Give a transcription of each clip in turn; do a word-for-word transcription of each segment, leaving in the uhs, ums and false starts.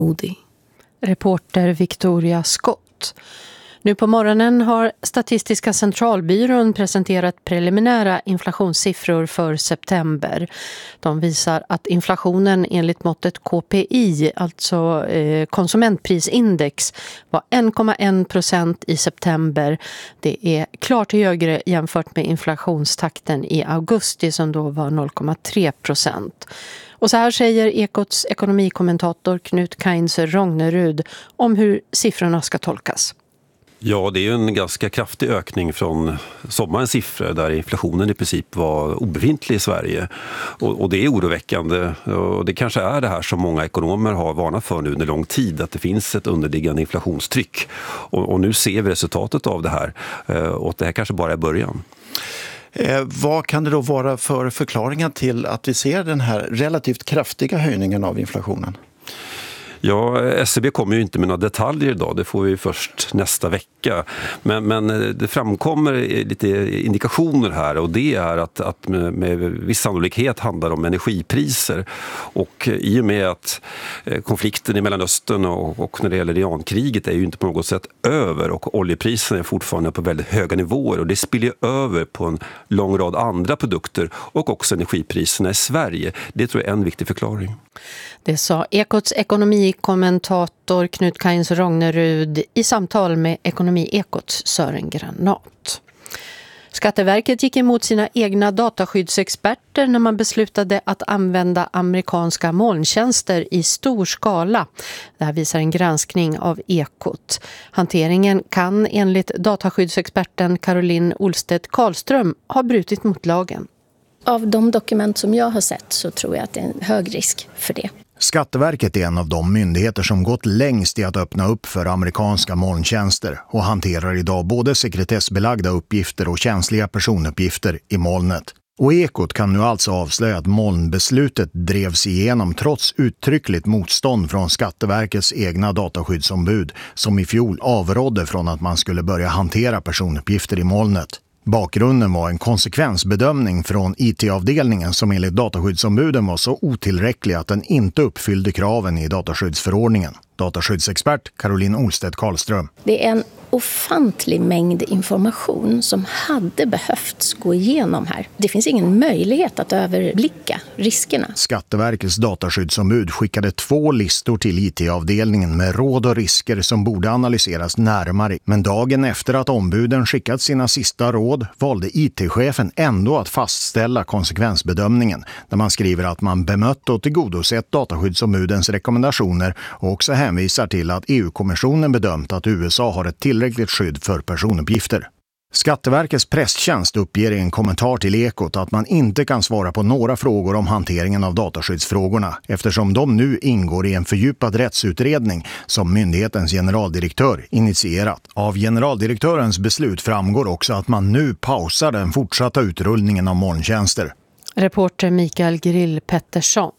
Odi. Reporter Victoria Scott. Nu på morgonen har Statistiska centralbyrån presenterat preliminära inflationssiffror för september. De visar att inflationen enligt måttet K P I, alltså eh, konsumentprisindex, var en komma en procent i september. Det är klart högre jämfört med inflationstakten i augusti som då var noll komma tre procent. Och så här säger Ekots ekonomikommentator Knut Kainzer Rognerud om hur siffrorna ska tolkas. Ja, det är ju en ganska kraftig ökning från sommarens siffror där inflationen i princip var obefintlig i Sverige. Och, och det är oroväckande, och det kanske är det här som många ekonomer har varnat för nu under lång tid, att det finns ett underliggande inflationstryck. Och, och nu ser vi resultatet av det här, och det här kanske bara är början. Eh, vad kan det då vara för förklaringar till att vi ser den här relativt kraftiga höjningen av inflationen? Ja, S C B kommer ju inte med några detaljer idag, det får vi först nästa vecka. Men, men det framkommer lite indikationer här, och det är att, att med, med viss sannolikhet handlar om energipriser. Och i och med att konflikten i Mellanöstern och, och när det gäller Irankriget är ju inte på något sätt över, och oljepriserna är fortfarande på väldigt höga nivåer, och det spiller över på en lång rad andra produkter och också energipriserna i Sverige. Det tror jag är en viktig förklaring. Det sa Ekots ekonomikommentator Knut Kainzer Rognerud i samtal med Ekonomi-Ekots Sören Granat. Skatteverket gick emot sina egna dataskyddsexperter när man beslutade att använda amerikanska molntjänster i stor skala. Det här visar en granskning av Ekot. Hanteringen kan enligt dataskyddsexperten Caroline Olstedt Karlström ha brutit mot lagen. Av de dokument som jag har sett så tror jag att det är en hög risk för det. Skatteverket är en av de myndigheter som gått längst i att öppna upp för amerikanska molntjänster och hanterar idag både sekretessbelagda uppgifter och känsliga personuppgifter i molnet. Och Ekot kan nu alltså avslöja att molnbeslutet drevs igenom trots uttryckligt motstånd från Skatteverkets egna dataskyddsombud som i fjol avrådde från att man skulle börja hantera personuppgifter i molnet. Bakgrunden var en konsekvensbedömning från I T-avdelningen som enligt dataskyddsombuden var så otillräcklig att den inte uppfyllde kraven i dataskyddsförordningen. Dataskyddsexpert Caroline Olstedt Karlström. Det är en ofantlig mängd information som hade behövts gå igenom här. Det finns ingen möjlighet att överblicka riskerna. Skatteverkets dataskyddsombud skickade två listor till I T-avdelningen med råd och risker som borde analyseras närmare. Men dagen efter att ombuden skickat sina sista råd valde I T-chefen ändå att fastställa konsekvensbedömningen, där man skriver att man bemött och tillgodosett dataskyddsombudens rekommendationer och också hänvisar till att E U-kommissionen bedömt att U S A har ett tillräckligt skydd för personuppgifter. Skatteverkets presstjänst uppger i en kommentar till Ekot att man inte kan svara på några frågor om hanteringen av dataskyddsfrågorna eftersom de nu ingår i en fördjupad rättsutredning som myndighetens generaldirektör initierat. Av generaldirektörens beslut framgår också att man nu pausar den fortsatta utrullningen av molntjänster. Reporter Mikael Grill Pettersson.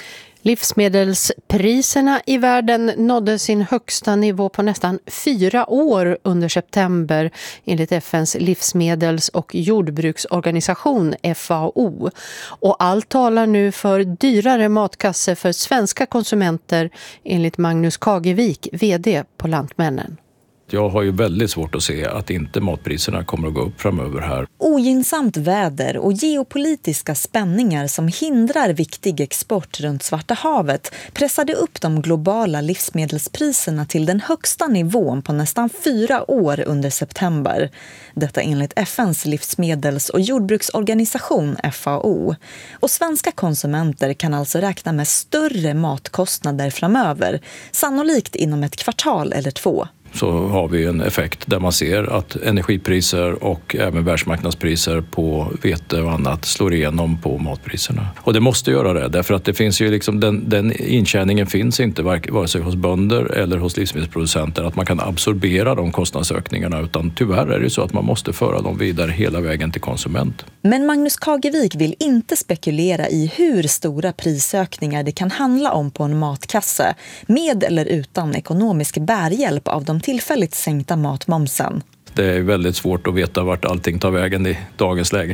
Livsmedelspriserna i världen nådde sin högsta nivå på nästan fyra år under september enligt F N:s livsmedels- och jordbruksorganisation F A O. Och allt talar nu för dyrare matkasse för svenska konsumenter enligt Magnus Kagevik, vd på Lantmännen. Jag har ju väldigt svårt att se att inte matpriserna kommer att gå upp framöver här. Ogynnsamt väder och geopolitiska spänningar som hindrar viktig export runt Svarta havet pressade upp de globala livsmedelspriserna till den högsta nivån på nästan fyra år under september. Detta enligt F N:s livsmedels- och jordbruksorganisation F A O. Och svenska konsumenter kan alltså räkna med större matkostnader framöver, sannolikt inom ett kvartal eller två. Så har vi en effekt där man ser att energipriser och även världsmarknadspriser på vete och annat slår igenom på matpriserna. Och det måste göra det, därför att det finns ju liksom den, den intjäningen finns inte vare sig hos bönder eller hos livsmedelsproducenter att man kan absorbera de kostnadsökningarna, utan tyvärr är det så att man måste föra dem vidare hela vägen till konsument. Men Magnus Kagevik vill inte spekulera i hur stora prisökningar det kan handla om på en matkasse, med eller utan ekonomisk bärhjälp av de tillfälligt sänkta matmomsen. Det är väldigt svårt att veta vart allting tar vägen i dagens läge.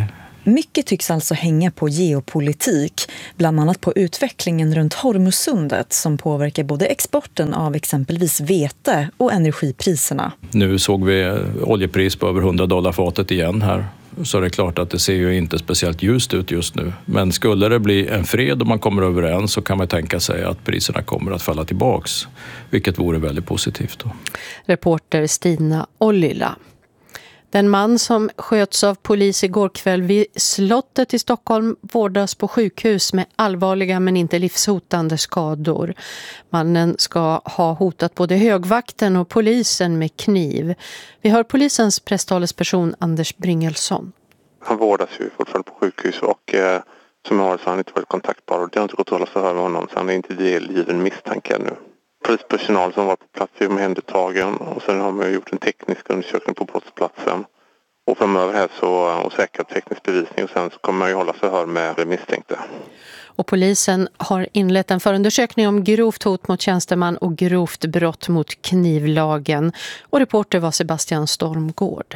Mycket tycks alltså hänga på geopolitik, bland annat på utvecklingen runt Hormuzsundet som påverkar både exporten av exempelvis vete och energipriserna. Nu såg vi oljepris på över hundra dollar fatet igen här. Så det är klart att det ser ju inte speciellt ljust ut just nu. Men skulle det bli en fred och man kommer överens så kan man tänka sig att priserna kommer att falla tillbaks. Vilket vore väldigt positivt då. Reporter Stina Ollila. Den man som sköts av polis igår kväll vid slottet i Stockholm vårdas på sjukhus med allvarliga men inte livshotande skador. Mannen ska ha hotat både högvakten och polisen med kniv. Vi hör polisens presstalesperson Anders Bringelsson. Han vårdas ju fortfarande på sjukhus och eh, som jag har så har han inte varit kontaktbar och det har inte gått att hålla förhör med honom så han är inte delgiven misstanke nu. Polispersonal som var på plats är omhändertagen och sen har man gjort en teknisk undersökning på brottsplatsen. Och framöver här så och säkrat teknisk bevisning och sen så kommer man ju hålla förhör med misstänkta. Och polisen har inlett en förundersökning om grovt hot mot tjänsteman och grovt brott mot knivlagen. Och reporter var Sebastian Stormgård.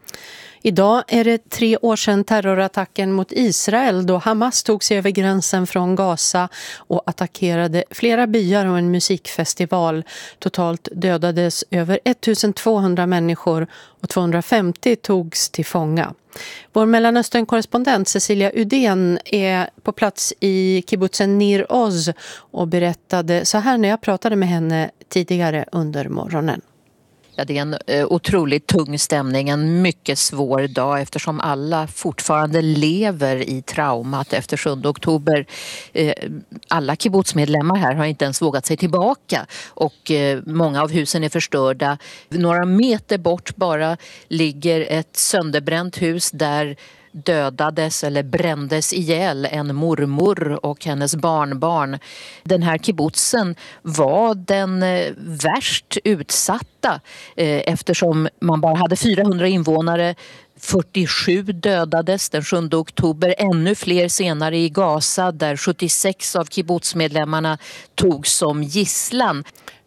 Idag är det tre år sedan terrorattacken mot Israel då Hamas tog sig över gränsen från Gaza och attackerade flera byar och en musikfestival. Totalt dödades över ettusentvåhundra människor och tvåhundrafemtio togs till fånga. Vår Mellanöstern-korrespondent Cecilia Udén är på plats i kibbutzen Nir Oz och berättade så här när jag pratade med henne tidigare under morgonen. Ja, det är en eh, otroligt tung stämning, en mycket svår dag eftersom alla fortfarande lever i traumat efter sjunde oktober. Eh, alla kibbutzmedlemmar här har inte ens vågat sig tillbaka och eh, många av husen är förstörda. Några meter bort bara ligger ett sönderbränt hus där dödades eller brändes ihjäl en mormor och hennes barnbarn. Den här kibbutzen var den värst utsatta eftersom man bara hade fyrahundra invånare. fyrtiosju dödades den sjunde oktober, ännu fler senare i Gaza där sjuttiosex av kibbutzmedlemmarna togs som gisslan.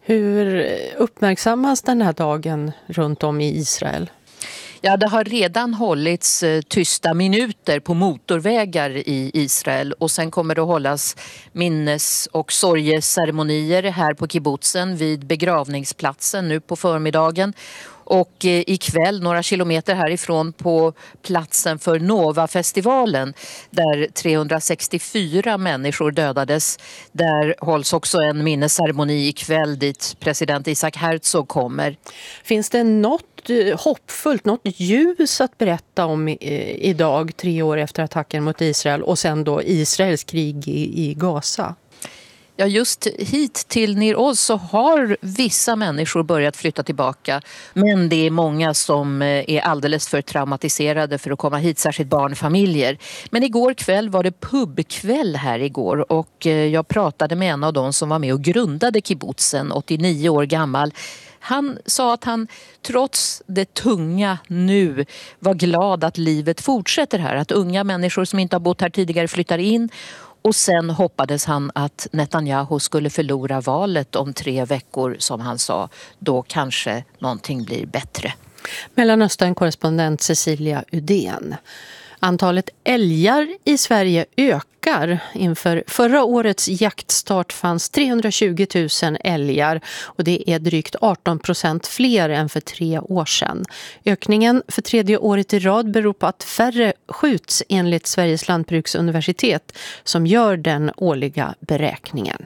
Hur uppmärksammas den här dagen runt om i Israel? Ja, det har redan hållits eh, tysta minuter på motorvägar i Israel och sen kommer det att hållas minnes- och sorgeceremonier här på kibbutzen vid begravningsplatsen nu på förmiddagen. Och eh, ikväll några kilometer härifrån på platsen för Nova-festivalen där trehundrasextiofyra människor dödades. Där hålls också en minnesceremoni ikväll dit president Isaac Herzog kommer. Finns det något hoppfullt, något ljus att berätta om i, idag, tre år efter attacken mot Israel och sen då Israels krig i, i Gaza? Ja, just hit till Nir Oz så har vissa människor börjat flytta tillbaka. Men det är många som är alldeles för traumatiserade för att komma hit, särskilt barnfamiljer. Men igår kväll var det pubkväll här igår och jag pratade med en av dem som var med och grundade kibbutzen, åttionio år gammal. Han sa att han trots det tunga nu var glad att livet fortsätter här. Att unga människor som inte har bott här tidigare flyttar in. Och sen hoppades han att Netanyahu skulle förlora valet om tre veckor som han sa. Då kanske någonting blir bättre. Mellanöstern-korrespondent Cecilia Udén. Antalet älgar i Sverige ökar. Inför förra årets jaktstart fanns trehundratjugo tusen älgar och det är drygt arton procent fler än för tre år sedan. Ökningen för tredje året i rad beror på att färre skjuts enligt Sveriges lantbruksuniversitet som gör den årliga beräkningen.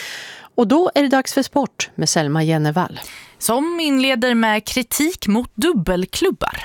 Och då är det dags för sport med Selma Jennevall. Som inleder med kritik mot dubbelklubbar.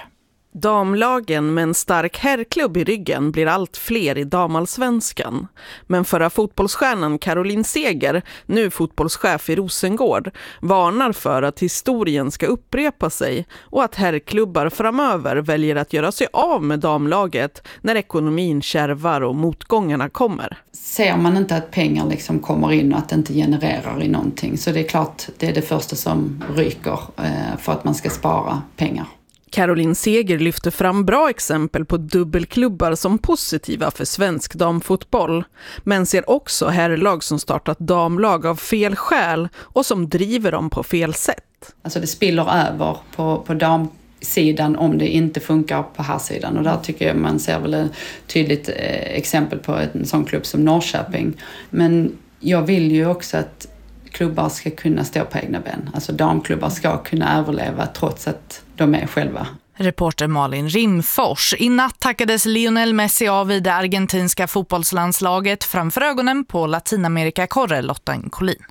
Damlagen med en stark herrklubb i ryggen blir allt fler i damallsvenskan. Men förra fotbollsstjärnan Caroline Seger, nu fotbollschef i Rosengård, varnar för att historien ska upprepa sig och att herrklubbar framöver väljer att göra sig av med damlaget när ekonomin kärvar och motgångarna kommer. Ser man inte att pengar liksom kommer in och att det inte genererar i någonting, så det är klart det är det första som ryker för att man ska spara pengar. Caroline Seger lyfter fram bra exempel på dubbelklubbar som positiva för svensk damfotboll, men ser också herrlag som startat damlag av fel skäl och som driver dem på fel sätt. Alltså det spiller över på, på dam, sidan om det inte funkar på här sidan. Och där tycker jag man ser väl ett tydligt eh, exempel på en sån klubb som Norrköping. Men jag vill ju också att klubbar ska kunna stå på egna ben. Alltså damklubbar ska kunna överleva trots att de är själva. Reporter Malin Rimfors. I natt tackades Lionel Messi av i det argentinska fotbollslandslaget framför ögonen på Latinamerika-korre Lotta Collin.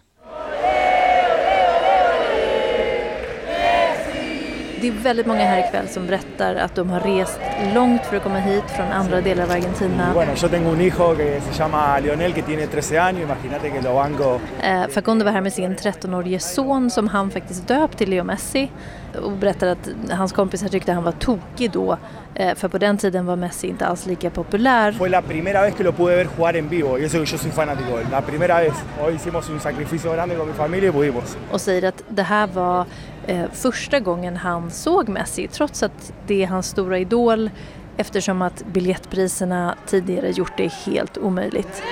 Det är väldigt många här ikväll som berättar att de har rest långt för att komma hit från andra delar av Argentina. Bueno, yo tengo un hijo que se llama Lionel que tiene trece años, imagínate que lo banco. Eh, Facundo var här med sin trettonårige son som han faktiskt döpt till Leo Messi och berättade att hans kompisar tyckte han var tokig då, eh, för på den tiden var Messi inte alls lika populär. Fue la primera vez que lo pude ver jugar en vivo y eso que yo soy fanático. La primera vez. Hoy hicimos un sacrificio grande con mi familia y pudimos. Och säger att det här var eh, första gången han såg Messi, trots att det är hans stora idol, eftersom att biljettpriserna tidigare gjort det helt omöjligt.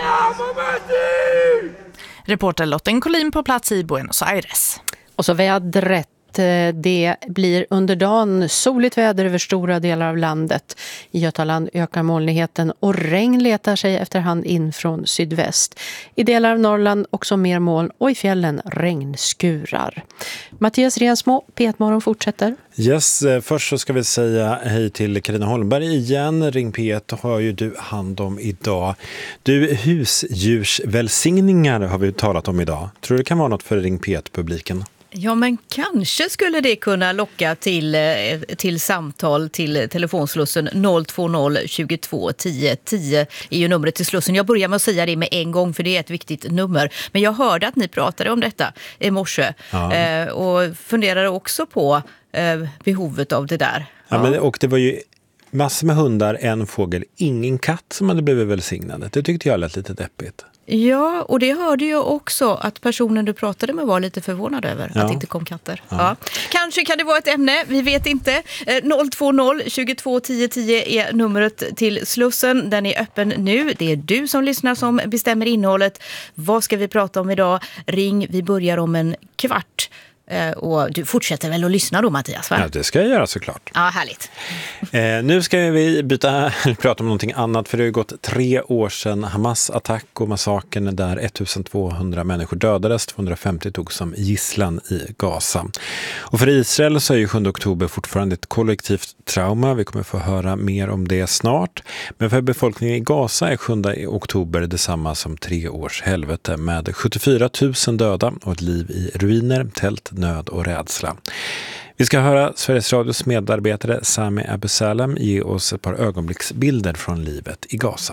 Reporter Lotta Collin på plats i Buenos Aires. Och så vädret. Det blir under dagen soligt väder över stora delar av landet. I Götaland ökar molnigheten och regn letar sig efterhand in från sydväst. I delar av Norrland också mer moln och i fjällen regnskurar. Mattias Rensmo, P ett-morgon fortsätter. Yes, först så ska vi säga hej till Carina Holmberg igen. Ring P ett har ju du hand om idag. Du, husdjursvälsigningar har vi talat om idag. Tror du det kan vara något för Ring P ett-publiken? Ja, men kanske skulle det kunna locka till, till samtal till telefonslussen noll två noll tjugotvå tio tio är ju numret till slussen. Jag börjar med att säga det med en gång för det är ett viktigt nummer. Men jag hörde att ni pratade om detta i morse ja. eh, och funderade också på eh, behovet av det där. Ja, ja. Men, och det var ju massor med hundar, en fågel, ingen katt som hade blivit välsignade. Det tyckte jag lät lite deppigt. Ja, och det hörde jag också att personen du pratade med var lite förvånad över ja. att det inte kom katter. Ja. Ja. Kanske kan det vara ett ämne, vi vet inte. noll två noll tjugotvå tio tio är numret till Slussen. Den är öppen nu. Det är du som lyssnar som bestämmer innehållet. Vad ska vi prata om idag? Ring, vi börjar om en kvart. Och du fortsätter väl att lyssna då, Mattias, va? Ja, det ska jag göra såklart. Ja, härligt. Eh, nu ska vi byta, prata om någonting annat, för det har gått tre år sedan Hamas-attack och massakern där twelve människor dödades, tvåhundrafemtio tog som gisslan i Gaza. Och för Israel så är ju sjunde oktober fortfarande ett kollektivt trauma. Vi kommer få höra mer om det snart. Men för befolkningen i Gaza är sjunde oktober detsamma som tre års helvete med sjuttiofyra tusen döda och ett liv i ruiner, tält, nöd och rädsla. Vi ska höra Sveriges Radios medarbetare Sami Abusalem ge oss ett par ögonblicksbilder från livet i Gaza.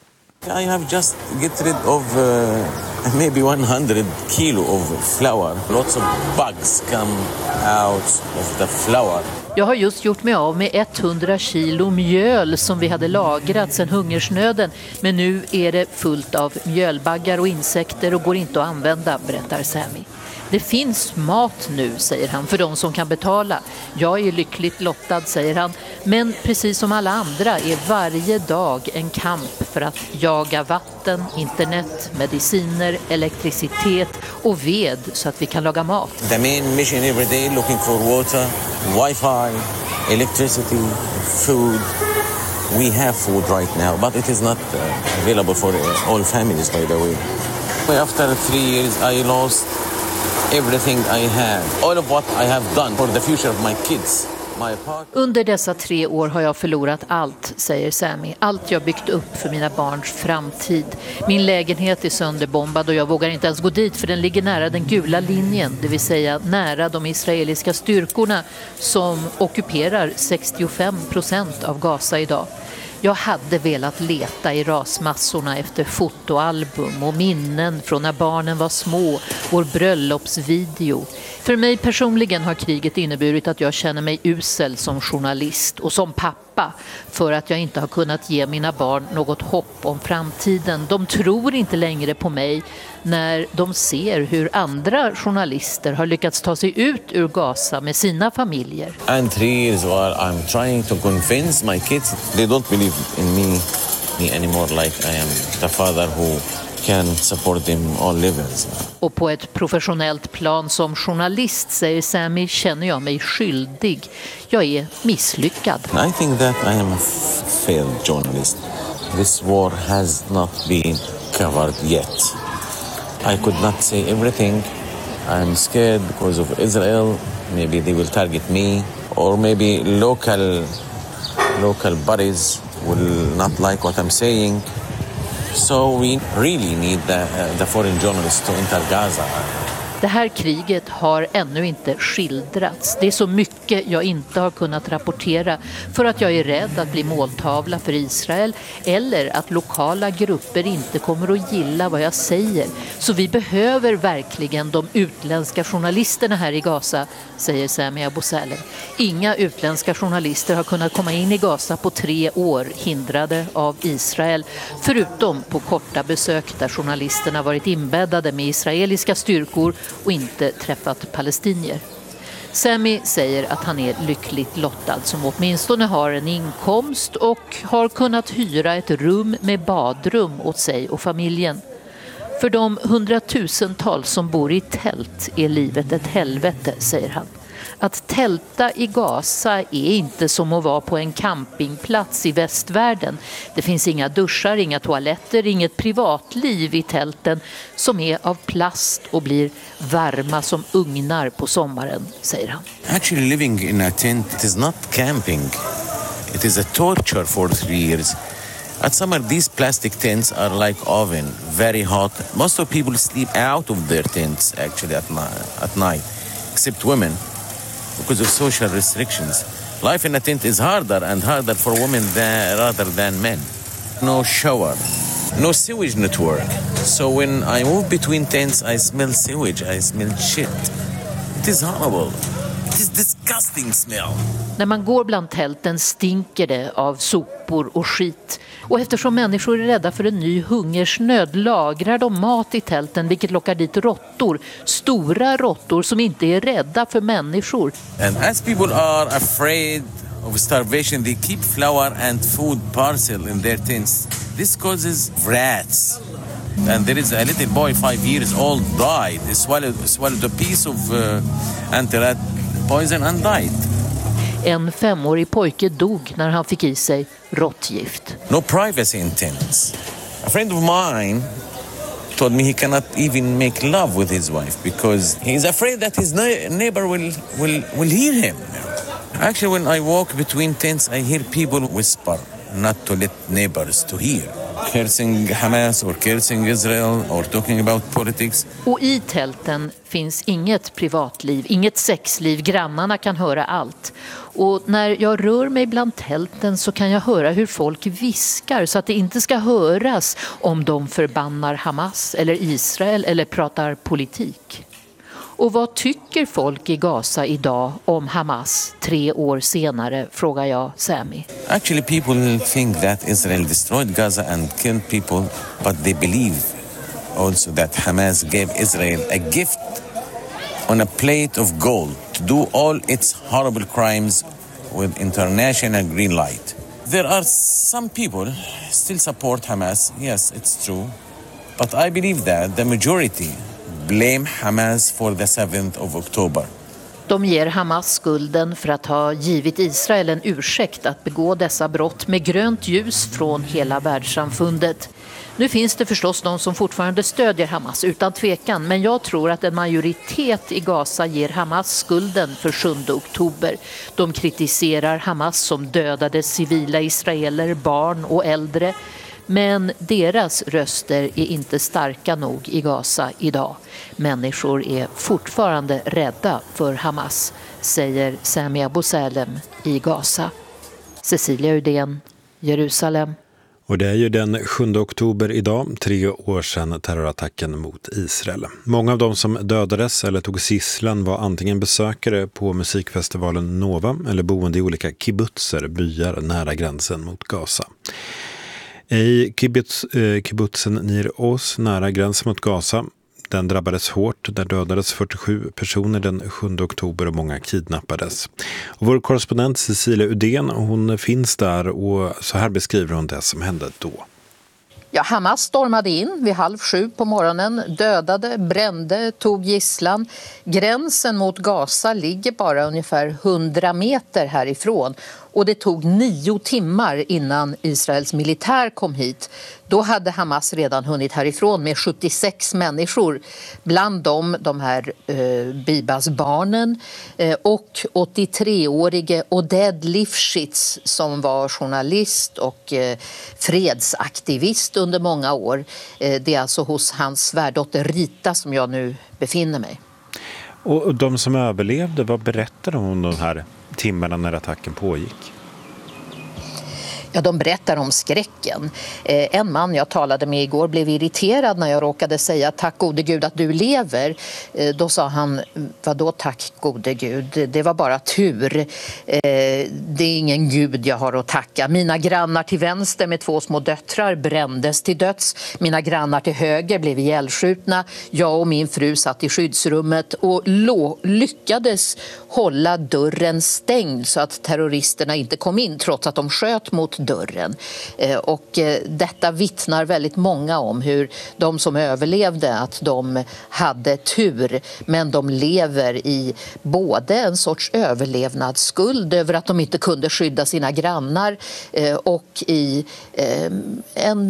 I have just get rid of uh, maybe one hundred kilo of flour. Lots of bugs come out of the flour. Jag har just gjort mig av med hundra kilo mjöl som vi hade lagrat sedan hungersnöden. Men nu är det fullt av mjölbaggar och insekter och går inte att använda, berättar Sami. Det finns mat nu, säger han, för de som kan betala. Jag är lyckligt lottad, säger han. Men precis som alla andra är varje dag en kamp för att jaga vatten, internet, mediciner, elektricitet och ved så att vi kan laga mat. The main mission every day looking for water, wifi, electricity, food. We have food right now, but it is not uh, available for all families, by the way. After three years I lost everything I have, all of what I have done for the future of my kids. Under dessa tre år har jag förlorat allt, säger Sami. Allt jag byggt upp för mina barns framtid. Min lägenhet är sönderbombad och jag vågar inte ens gå dit för den ligger nära den gula linjen. Det vill säga nära de israeliska styrkorna som ockuperar sextiofem procent av Gaza idag. Jag hade velat leta i rasmassorna efter fotoalbum och minnen från när barnen var små, vår bröllopsvideo. För mig personligen har kriget inneburit att jag känner mig usel som journalist och som pappa för att jag inte har kunnat ge mina barn något hopp om framtiden. De tror inte längre på mig när de ser hur andra journalister har lyckats ta sig ut ur Gaza med sina familjer. And three years while I'm trying to convince my kids, they don't believe in me, me anymore like I am the father who can support them all levels. Och på ett professionellt plan som journalist, säger Sami, känner jag mig skyldig. Jag är misslyckad. I think that I am a failed journalist. This war has not been covered yet. I could not say everything. I'm scared because of Israel. Maybe they will target me, or maybe local local bodies will not like what I'm saying. So we really need the, uh, the foreign journalists to enter Gaza. Det här kriget har ännu inte skildrats. Det är så mycket jag inte har kunnat rapportera för att jag är rädd att bli måltavla för Israel eller att lokala grupper inte kommer att gilla vad jag säger. Så vi behöver verkligen de utländska journalisterna här i Gaza, säger Sami Abu Salem. Inga utländska journalister har kunnat komma in i Gaza på tre år, hindrade av Israel, förutom på korta besök där journalisterna varit inbäddade med israeliska styrkor och inte träffat palestinier. Sami säger att han är lyckligt lottad som åtminstone har en inkomst och har kunnat hyra ett rum med badrum åt sig och familjen. För de hundratusentals som bor i tält är livet ett helvete, säger han. Att tälta i Gaza är inte som att vara på en campingplats i västvärlden. Det finns inga duschar, inga toaletter, inget privatliv i tälten som är av plast och blir varma som ugnar på sommaren, säger han. Actually living in a tent, it is not camping. It is a torture for three years. At summer, these plastic tents are like oven, very hot. Most of people sleep out of their tents actually at, ni- at night, except women. Because of social restrictions. Life in a tent is harder and harder for women than, rather than men. No shower, no sewage network. So when I move between tents, I smell sewage, I smell shit. It is horrible. It is disgusting smell. När man går bland tälten stinker det av sopor och skit. Och eftersom människor är rädda för en ny hungersnöd lagrar de mat i tälten, vilket lockar dit råttor. Stora råttor som inte är rädda för människor. And as people are afraid of starvation, they keep flour and food parcel in their tents. This causes rats. And there is a little boy, five years old, died. He swallowed, swallowed a piece of uh, anti-rat poison and died. En femårig pojke dog när han fick i sig råttgift. No privacy in tents. A friend of mine told me he cannot even make love with his wife because he's afraid that his neighbor will, will, will hear him. Actually, when I walk between tents, I hear people whisper not to let neighbors to hear. Cursing Hamas or cursing Israel or talking about politics. Och i tälten finns inget privatliv, inget sexliv. Grannarna kan höra allt. Och när jag rör mig bland tälten så kan jag höra hur folk viskar så att det inte ska höras om de förbannar Hamas eller Israel eller pratar politik. Och vad tycker folk i Gaza idag om Hamas tre år senare, frågar jag Sami. Actually, people think that Israel destroyed Gaza and killed people, but they believe also that Hamas gave Israel a gift on a plate of gold to do all its horrible crimes with international green light. There are some people still support Hamas. Yes, it's true. But I believe that the majority blame Hamas for the seventh of October. De ger Hamas skulden för att ha givit Israel en ursäkt att begå dessa brott med grönt ljus från hela världssamfundet. Nu finns det förstås de som fortfarande stödjer Hamas utan tvekan, men jag tror att en majoritet i Gaza ger Hamas skulden för sjunde oktober. De kritiserar Hamas som dödade civila israeler, barn och äldre. Men deras röster är inte starka nog i Gaza idag. Människor är fortfarande rädda för Hamas, säger Sami Abu Salem i Gaza. Cecilia Udén, Jerusalem. Och det är ju den sjunde oktober idag, tre år sedan terrorattacken mot Israel. Många av de som dödades eller tog gisslan var antingen besökare på musikfestivalen Nova eller boende i olika kibbutzer, byar nära gränsen mot Gaza. I kibbutz, eh, kibbutzen Nir Oz, nära gränsen mot Gaza, den drabbades hårt. Där dödades fyrtiosju personer den sjunde oktober och många kidnappades. Och vår korrespondent Cecilia Udén, hon finns där och så här beskriver hon det som hände då. Ja, Hamas stormade in vid halv sju på morgonen, dödade, brände, tog gisslan. Gränsen mot Gaza ligger bara ungefär hundra meter härifrån. Och det tog nio timmar innan Israels militär kom hit. Då hade Hamas redan hunnit härifrån med sjuttiosex människor. Bland dem de här eh, Bibas barnen eh, och åttiotre-årige Oded Lifshitz som var journalist och eh, fredsaktivist under många år. Eh, det är alltså hos hans svärdotter Rita som jag nu befinner mig. Och de som överlevde, vad berättar de om de här timmarna när attacken pågick? Ja, de berättar om skräcken. Eh, en man jag talade med igår blev irriterad när jag råkade säga tack gode Gud att du lever. Eh, då sa han, vadå tack gode Gud? Det var bara tur. Eh, det är ingen Gud jag har att tacka. Mina grannar till vänster med två små döttrar brändes till döds. Mina grannar till höger blev ihjälskjutna. Jag och min fru satt i skyddsrummet och lo- lyckades hålla dörren stängd så att terroristerna inte kom in trots att de sköt mot dörren. Och detta vittnar väldigt många om, hur de som överlevde, att de hade tur, men de lever i både en sorts överlevnadsskuld över att de inte kunde skydda sina grannar och i en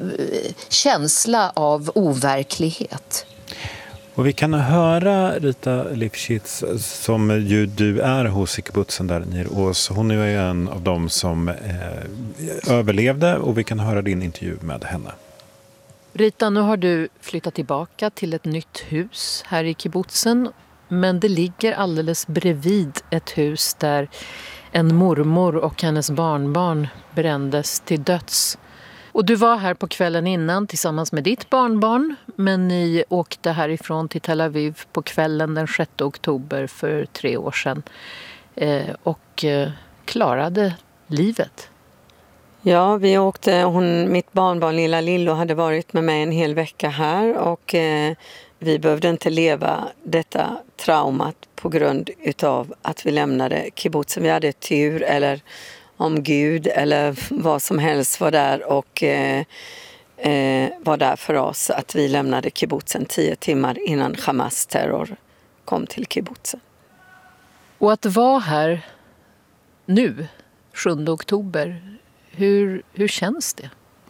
känsla av overklighet. Och vi kan höra Rita Lifshitz, som ju du är hos i kibbutzen där nere i Ås. Hon är ju en av dem som eh, överlevde, och vi kan höra din intervju med henne. Rita, nu har du flyttat tillbaka till ett nytt hus här i kibbutzen, men det ligger alldeles bredvid ett hus där en mormor och hennes barnbarn brändes till döds. Och du var här på kvällen innan tillsammans med ditt barnbarn, men ni åkte härifrån till Tel Aviv på kvällen den sjätte oktober för tre år sedan eh, och eh, klarade livet. Ja, vi åkte, hon, mitt barnbarn lilla Lillo hade varit med mig en hel vecka här, och eh, vi behövde inte leva detta traumat på grund utav att vi lämnade kibbutzen. Vi hade tur, eller om Gud eller vad som helst var där och eh, eh, var där för oss, att vi lämnade kibbutzen tio timmar innan Hamas terror kom till kibbutzen. Och att vara här nu, sjunde oktober, hur, hur känns det?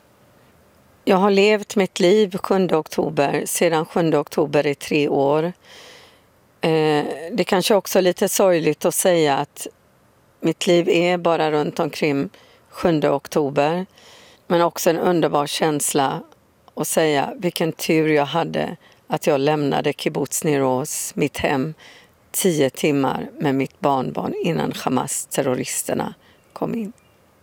Jag har levt mitt liv sjunde oktober, sedan sjunde oktober i tre år. Eh, det kanske också är lite sorgligt att säga att mitt liv är bara runt omkring sjunde oktober. Men också en underbar känsla att säga vilken tur jag hade att jag lämnade kibbutz Nir Oz, mitt hem, tio timmar med mitt barnbarn innan Hamas-terroristerna kom in.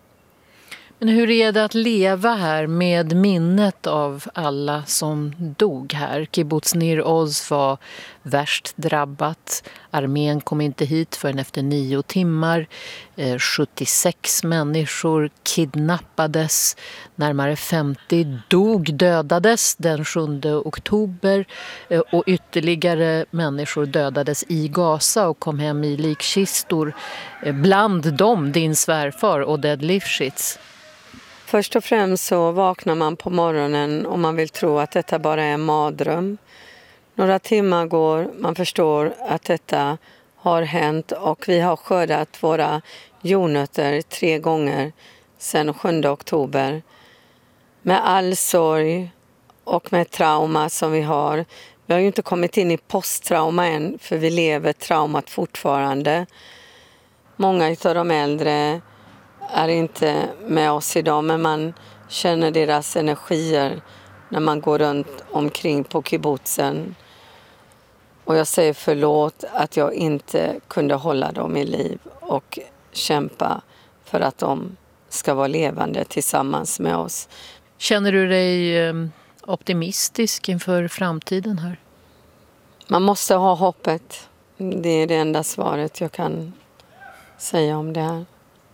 Men hur är det att leva här med minnet av alla som dog här? Kibbutz Nir Oz var värst drabbat. Armén kom inte hit förrän efter nio timmar. Eh, sjuttiosex människor kidnappades. Närmare femtio dog, dödades den sjunde oktober. Eh, och ytterligare människor dödades i Gaza och kom hem i likkistor. Eh, bland dem din svärfar Oded Lifshitz. Först och främst så vaknar man på morgonen och man vill tro att detta bara är en mardröm. Några timmar går, man förstår att detta har hänt, och vi har skördat våra jordnötter tre gånger sedan sjunde oktober. Med all sorg och med trauma som vi har. Vi har ju inte kommit in i posttrauma än, för vi lever traumat fortfarande. Många av de äldre är inte med oss idag, men man känner deras energier när man går runt omkring på kibbutzen. Och jag säger förlåt att jag inte kunde hålla dem i liv och kämpa för att de ska vara levande tillsammans med oss. Känner du dig optimistisk inför framtiden här? Man måste ha hoppet. Det är det enda svaret jag kan säga om det här.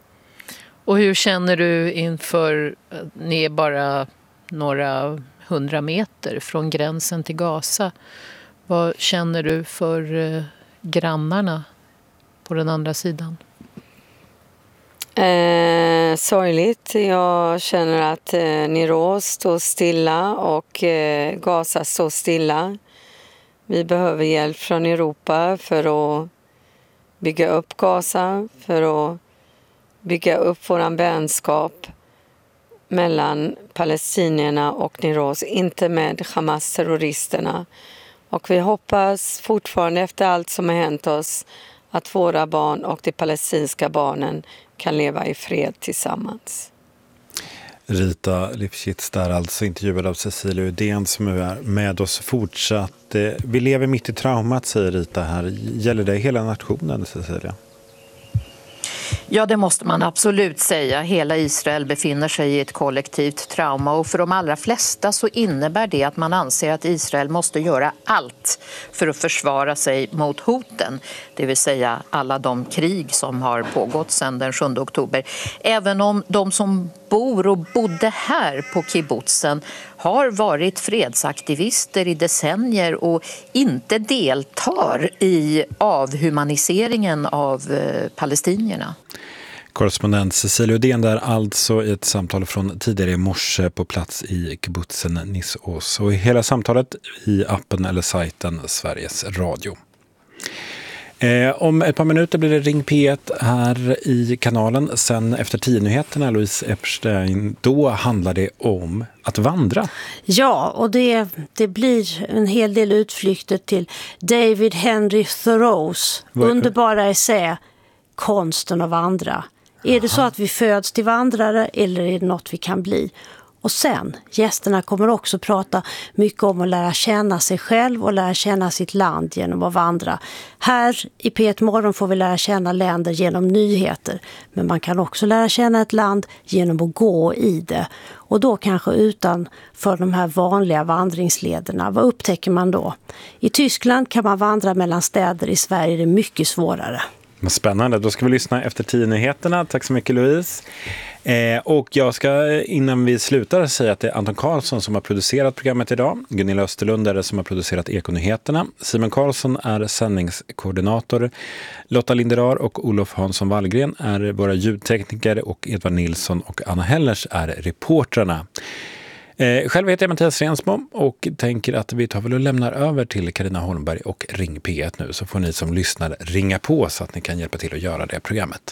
Och hur känner du inför, ni är bara några hundra meter från gränsen till Gaza. Vad känner du för eh, grannarna på den andra sidan? Eh, sorgligt. Jag känner att eh, Niroz står stilla och eh, Gaza står stilla. Vi behöver hjälp från Europa för att bygga upp Gaza, för att bygga upp våran vänskap mellan palestinierna och Niroz, inte med Hamas-terroristerna. Och vi hoppas fortfarande efter allt som har hänt oss att våra barn och de palestinska barnen kan leva i fred tillsammans. Rita Lifshitz där, alltså intervjuad av Cecilia Uddén som nu är med oss fortsatt. Vi lever mitt i traumat, säger Rita här. Gäller det hela nationen, Cecilia? Ja, det måste man absolut säga. Hela Israel befinner sig i ett kollektivt trauma och för de allra flesta så innebär det att man anser att Israel måste göra allt för att försvara sig mot hoten. Det vill säga alla de krig som har pågått sedan den sjunde oktober. Även om de som bor och bodde här på kibbutzen har varit fredsaktivister i decennier och inte deltar i avhumaniseringen av palestinierna. Korrespondent Cecilia Uddén där, alltså i ett samtal från tidigare i morse på plats i kibbutzen Nisås. Och i hela samtalet i appen eller sajten Sveriges Radio. Eh, om ett par minuter blir det Ring P ett här i kanalen. Sen efter tio-nyheterna, Louise Epstein, då handlar det om att vandra. Ja, och det, det blir en hel del utflykter till David Henry Thoreaus Vad? underbara essä Konsten att vandra. Är det så att vi föds till vandrare eller är det något vi kan bli? Och sen, gästerna kommer också prata mycket om att lära känna sig själv och lära känna sitt land genom att vandra. Här i P ett Morgon får vi lära känna länder genom nyheter. Men man kan också lära känna ett land genom att gå i det. Och då kanske utanför de här vanliga vandringslederna. Vad upptäcker man då? I Tyskland kan man vandra mellan städer, i Sverige är det mycket svårare. Spännande, då ska vi lyssna efter tio-nyheterna. Tack så mycket, Louise. Eh, och jag ska innan vi slutar säga att det är Anton Karlsson som har producerat programmet idag. Gunilla Österlund är det som har producerat Ekonyheterna. Simon Karlsson är sändningskoordinator. Lotta Linderar och Olof Hansson Wallgren är våra ljudtekniker och Edvard Nilsson och Anna Hellers är reportrarna. Eh, själv heter jag Mattias Rensbom och tänker att vi tar väl och lämnar över till Carina Holmberg och Ring P ett nu, så får ni som lyssnar ringa på så att ni kan hjälpa till att göra det programmet.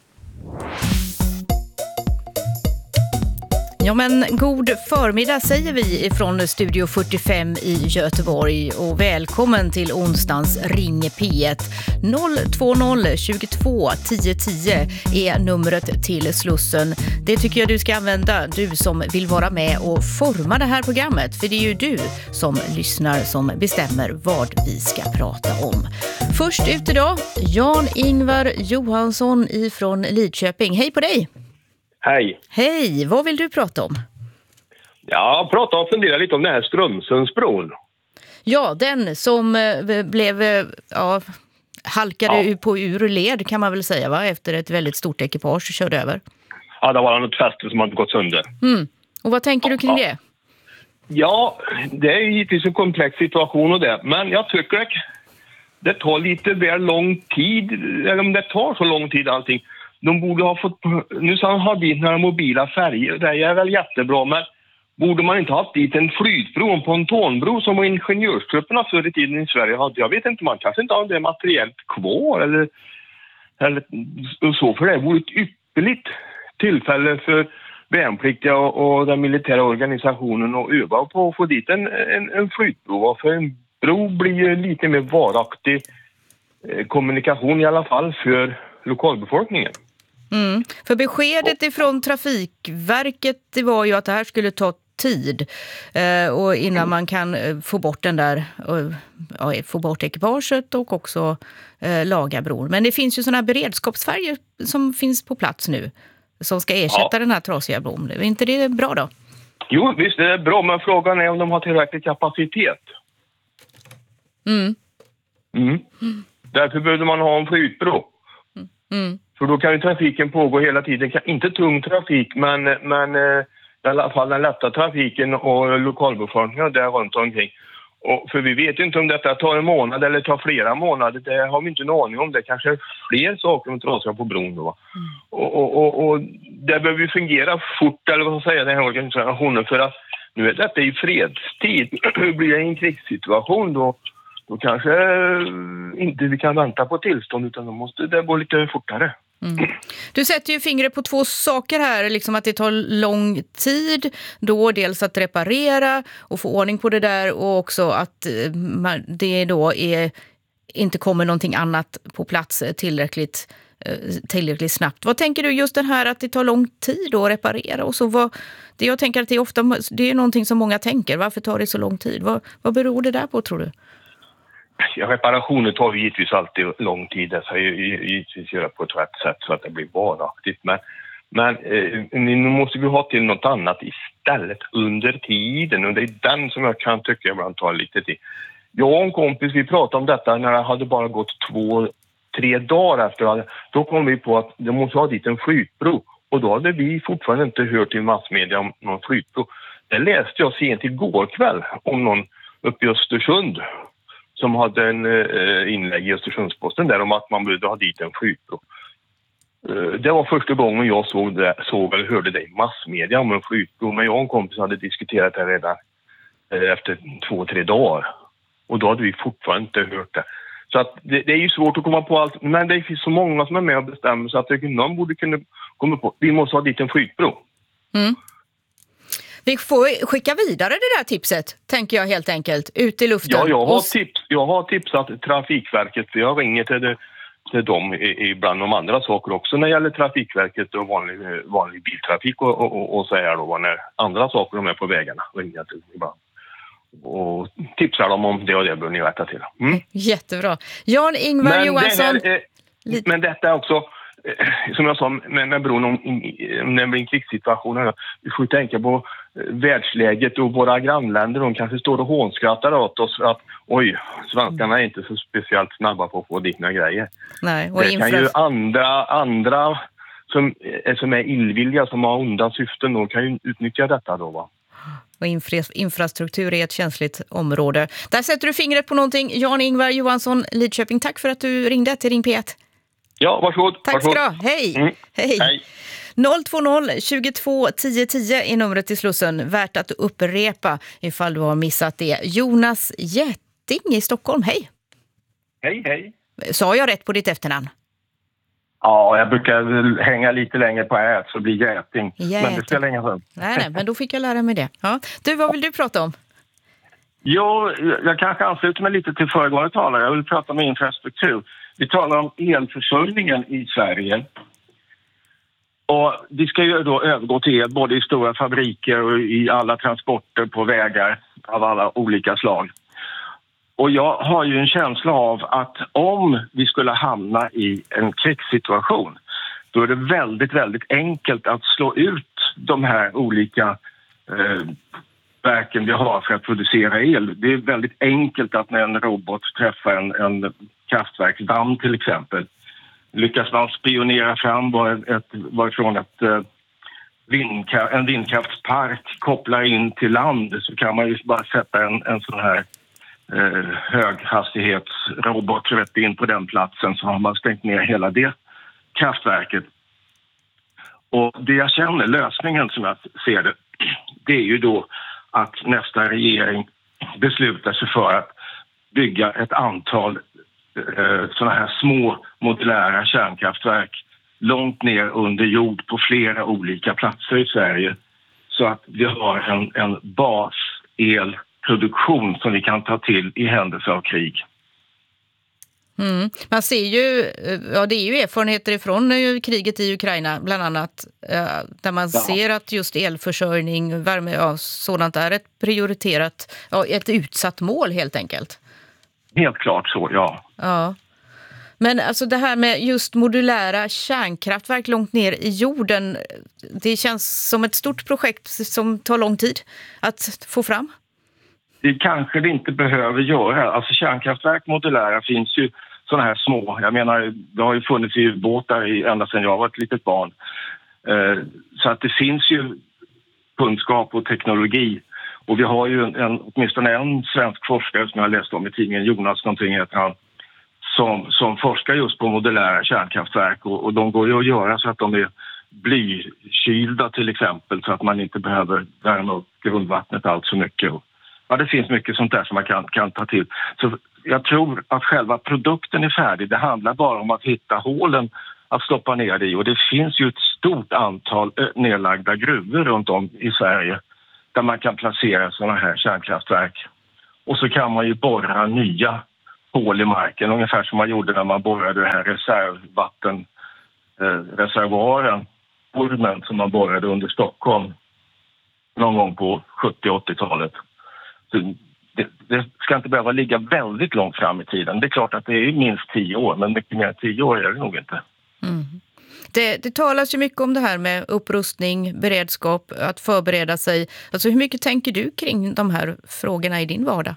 Ja, men god förmiddag säger vi från Studio fyrtiofem i Göteborg och välkommen till onsdagens Ring P ett. noll två noll tjugotvå tio tio är numret till Slussen. Det tycker jag du ska använda, du som vill vara med och forma det här programmet. För det är ju du som lyssnar som bestämmer vad vi ska prata om. Först ut idag, Jan-Ingvar Johansson ifrån Lidköping. Hej på dig! Hej. Hej, vad vill du prata om? Ja, prata och fundera lite om den här Strömsundsbron. Ja, den som eh, blev, eh, ja, halkade ja. på ur led kan man väl säga, va? Efter ett väldigt stort ekipage körde över. Ja, det var något fäste som hade gått sönder. Mm. Och vad tänker du kring ja. det? Ja, det är givetvis en komplex situation och det. Men jag tycker att det tar lite väl lång tid, eller om det tar så lång tid allting. De borde ha fått, nu så har vi några mobila färger, det är väl jättebra, men borde man inte ha haft dit en flytbro, en pontonbro som var ingenjörstrupperna förr i tiden i Sverige hade? Jag vet inte, man kanske inte har det materiellt kvar eller, eller så, för det vore ett ypperligt tillfälle för värnpliktiga och, och den militära organisationen att öva på att få dit en, en, en flytbro. För en bro blir ju lite mer varaktig eh, kommunikation i alla fall för lokalbefolkningen. Mm. För beskedet ifrån Trafikverket det var ju att det här skulle ta tid eh, och innan man kan eh, få bort den där eh, ja, få bort ekipaget och också eh, laga bron. Men det finns ju såna här beredskapsfärger som finns på plats nu som ska ersätta ja. den här trasiga bron. Är inte det bra då? Jo, visst det är bra, men frågan är om de har tillräcklig kapacitet. Mm. Mm. Mm. Därför behöver man ha en flytbro. Mm. För då kan ju trafiken pågå hela tiden. Inte tung trafik, men, men eh, i alla fall den lätta trafiken och lokalbefolkningen där runt omkring. Och för vi vet ju inte om detta tar en månad eller tar flera månader. Det har vi inte en aning om. Det kanske är fler saker som trasar på bron då. Mm. Och, och, och, och det behöver ju fungera fort, eller vad ska jag säga, den här organisationen. För att nu är detta i fredstid. Blir det en krigssituation då, då kanske inte vi kan vänta på tillstånd, utan då måste det gå lite fortare. Mm. Du sätter ju fingret på två saker här, liksom att det tar lång tid då, dels att reparera och få ordning på det där, och också att det då är, inte kommer någonting annat på plats tillräckligt, tillräckligt snabbt. Vad tänker du just den här att det tar lång tid att reparera och så? Vad, det jag tänker att det är ofta, det är någonting som många tänker, varför tar det så lång tid? Vad, vad beror det där på, tror du? Ja, reparationer tar ju givetvis alltid lång tid. Det ska ju givetvis göra på ett rätt sätt så att det blir varaktigt. Men, men eh, nu måste vi ha till något annat istället under tiden. Och det är den som jag kan tycka ibland tar lite tid. Jag och en kompis, vi pratade om detta när det hade bara gått två, tre dagar efter. Då kom vi på att det måste ha dit en flytbro. Och då hade vi fortfarande inte hört i massmedia om någon flytbro. Det läste jag sent igår kväll om någon uppe i Östersund som hade en eh, inlägg i Östersundsposten där om att man behövde ha dit en flytbro. Eh, det var första gången jag såg, det, såg eller hörde det i massmedia om en flytbro, men jag och en kompis hade diskuterat det redan eh, efter två, tre dagar. Och då hade vi fortfarande inte hört det. Så att det, det är ju svårt att komma på allt, men det finns så många som är med och bestämmer, så att det, någon borde kunna komma på, vi måste ha dit en flytbro. Mm. Vi får skicka vidare det där tipset, tänker jag helt enkelt, ut i luften. Ja, jag har, och... tips, jag har tipsat Trafikverket, för jag ringer till, det, till dem ibland om andra saker också när det gäller Trafikverket och vanlig, vanlig biltrafik och, och, och, och säger då när andra saker de är på vägarna, ringer jag till ibland. Och tipsar dem om det och det bör ni rätta till. Mm. Jättebra. Jan-Ingvar Johansson. Det här, eh, men detta är också, eh, som jag sa med, med bron om, om det blir en krigssituation. Vi får tänka på eh, världsläget och våra grannländer. De kanske står och hånskrattar åt oss att oj, svenskarna är inte så speciellt snabba på att få dina grejer. Nej, och det infra... kan ju andra, andra som, som är illvilliga, som har onda syften, de kan ju utnyttja detta då, va? Och infra- infrastruktur är ett känsligt område. Där sätter du fingret på någonting. Jan-Ingvar Johansson, Lidköping, tack för att du ringde till Ring P ett. Ja, varsågod. Tack varsågod. ska du ha. Hej. Mm. Hej. Hej. noll två noll tjugotvå tio tio är numret till Slussen. Värt att upprepa ifall du har missat det. Jonas Jätting i Stockholm, hej. Hej, hej. Sa jag rätt på ditt efternamn? Ja, jag brukar hänga lite längre på ät så blir Jäting. Jäting. Men det spelar ingen roll. Nej, nej, men då fick jag lära mig det. Ja. Du, vad vill du prata om? Jo, jag kanske ansluter mig lite till föregående talare. Jag vill prata om infrastruktur. Vi talar om elförsörjningen i Sverige. Och vi ska ju då övergå till el både i stora fabriker och i alla transporter på vägar av alla olika slag. Och jag har ju en känsla av att om vi skulle hamna i en krigssituation, då är det väldigt, väldigt enkelt att slå ut de här olika eh, verken vi har för att producera el. Det är väldigt enkelt att när en robot träffar en, en kraftverksdamm till exempel, lyckas man spionera fram var ett, varifrån ett, eh, vindka, en vindkraftspark kopplar in till land, så kan man ju bara sätta en, en sån här Eh, höghastighetsrobot rätt in på den platsen, så har man stängt ner hela det kraftverket. Och det jag känner, lösningen som jag ser det, det är ju då att nästa regering beslutar sig för att bygga ett antal eh, sådana här små modulära kärnkraftverk långt ner under jord på flera olika platser i Sverige, så att vi har en, en basel produktion som vi kan ta till i händelse av krig. Mm. Man ser ju, ja det är ju erfarenheter ifrån kriget i Ukraina bland annat, där man ja. ser att just elförsörjning, värme, ja, sådant är ett prioriterat, ja, ett utsatt mål helt enkelt. Helt klart så, ja. Ja. Men alltså det här med just modulära kärnkraftverk långt ner i jorden, det känns som ett stort projekt som tar lång tid att få fram. Det kanske det inte behöver göra. Alltså kärnkraftverk modulära finns ju sådana här små. Jag menar, det har ju funnits i ubåtar ända sedan jag var ett litet barn. Eh, så att det finns ju kunskap och teknologi. Och vi har ju en, en, åtminstone en svensk forskare som jag har läst om i tidningen, Jonas någonting heter han, som, som forskar just på modulära kärnkraftverk. Och, och de går ju att göra så att de är blykylda till exempel, så att man inte behöver värma upp grundvattnet allt så mycket. Och, ja, det finns mycket sånt där som man kan, kan ta till. Så jag tror att själva produkten är färdig. Det handlar bara om att hitta hålen att stoppa ner det i. Och det finns ju ett stort antal nedlagda gruvor runt om i Sverige där man kan placera sådana här kärnkraftverk. Och så kan man ju borra nya hål i marken, ungefär som man gjorde när man borrade det här reservvatten, eh, reservoaren, ormen som man borrade under Stockholm någon gång på sjuttio-åttiotalet. Så det, det ska inte behöva ligga väldigt långt fram i tiden. Det är klart att det är minst tio år, men mycket mer än tio år är det nog inte. Mm. Det, det talas ju mycket om det här med upprustning, beredskap, att förbereda sig. Alltså hur mycket tänker du kring de här frågorna i din vardag?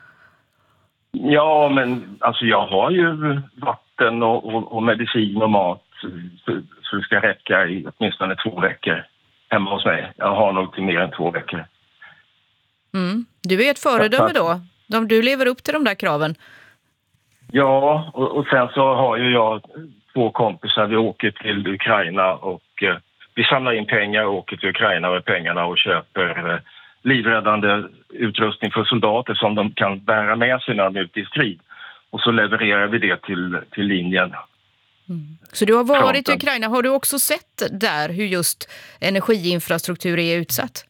Ja, men alltså jag har ju vatten och, och, och medicin och mat så, så det ska räcka i åtminstone två veckor hemma hos mig. Jag har nog till mer än två veckor. Mm. Du är ett föredöme då. De, du lever upp till de där kraven. Ja, och, och sen så har ju jag två kompisar. Vi åker till Ukraina och eh, vi samlar in pengar och åker till Ukraina med pengarna och köper eh, livräddande utrustning för soldater som de kan bära med sig när de är ute i strid. Och så levererar vi det till, till linjen. Mm. Så du har varit Fronten. i Ukraina. Har du också sett där hur just energiinfrastruktur är utsatt?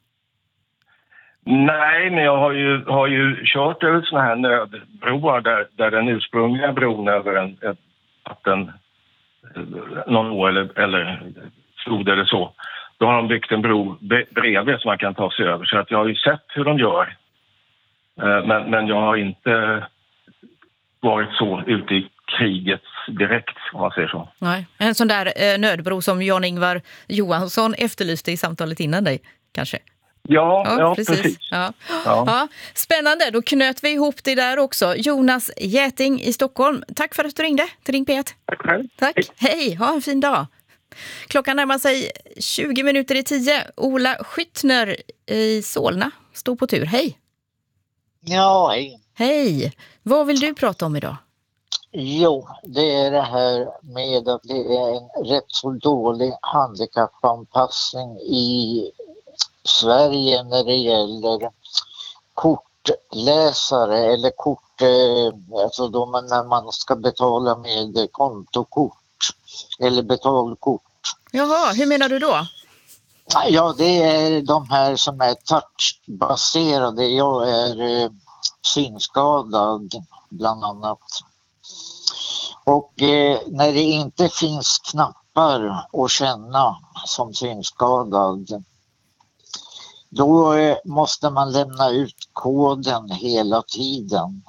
Nej, men jag har ju, har ju kört över såna här nödbroar där, där den ursprungliga bron över en, ett vatten, någon år eller, eller flod eller så. Då har de byggt en bro bredvid som man kan ta sig över. Så att jag har ju sett hur de gör. Men, men jag har inte varit så ute i kriget direkt, om man säger så. Nej. En sån där eh, nödbro som Jan-Ingvar Johansson efterlyste i samtalet innan dig, kanske? Ja, ja, ja precis. precis. Ja. Ja. Ja, spännande, då knöt vi ihop det där också. Jonas Jäting i Stockholm, tack för att du ringde till Ring P ett. Tack själv. Tack, hej. hej, ha en fin dag. Klockan närmar sig tjugo minuter i tio. Ola Skyttner i Solna står på tur, hej. Ja, hej. Hej, vad vill du prata om idag? Jo, det är det här med att det är en rätt så dålig handikappanpassning i Sverige när det gäller kortläsare eller kort, alltså då man, när man ska betala med kontokort eller betalkort. Jaha, hur menar du då? Ja, det är de här som är touchbaserade. Jag är eh, synskadad bland annat. Och eh, när det inte finns knappar att känna som synskadad, då eh, måste man lämna ut koden hela tiden.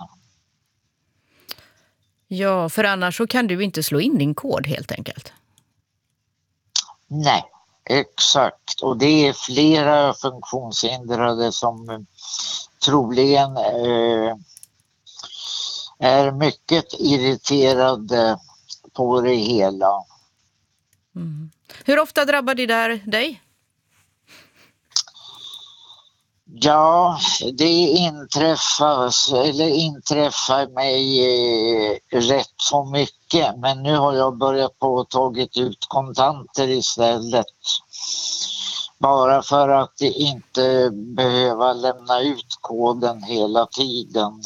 Ja, för annars så kan du inte slå in din kod helt enkelt. Nej, exakt. Och det är flera funktionshindrade som eh, troligen eh, är mycket irriterade på det hela. Mm. Hur ofta drabbar det där dig? Ja, det inträffas, eller inträffar mig eh, rätt så mycket. Men nu har jag börjat på att tagit ut kontanter istället. Bara för att inte behöva lämna ut koden hela tiden.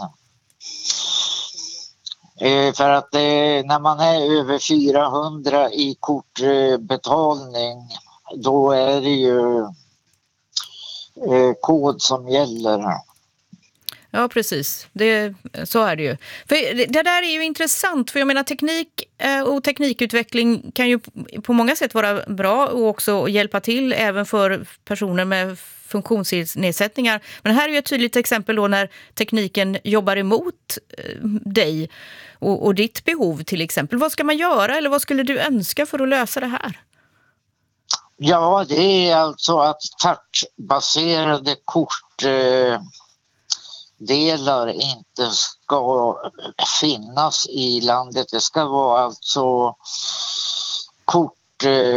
Eh, för att eh, när man är över fyrahundra i kortbetalning, då är det ju eh, kod som gäller. Ja, precis. Det, så är det ju. För det, det där är ju intressant, för jag menar teknik och teknikutveckling kan ju på många sätt vara bra och också hjälpa till även för personer med funktionsnedsättningar. Men här är ju ett tydligt exempel då när tekniken jobbar emot dig och, och ditt behov till exempel. Vad ska man göra eller vad skulle du önska för att lösa det här? Ja, det är alltså att touchbaserade kort eh, delar inte ska finnas i landet. Det ska vara alltså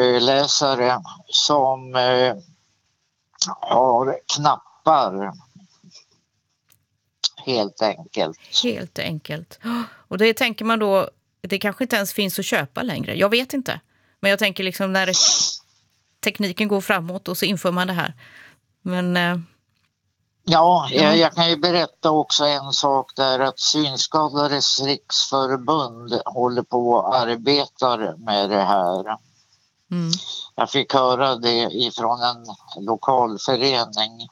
kortläsare som eh, har knappar helt enkelt. Helt enkelt. Och det tänker man då, det kanske inte ens finns att köpa längre. Jag vet inte. Men jag tänker liksom när tekniken går framåt och så inför man det här. Men... Eh, ja, jag, jag kan ju berätta också en sak där, att Synskadades riksförbund håller på och arbetar med det här. Mm. Jag fick höra det ifrån en lokal förening.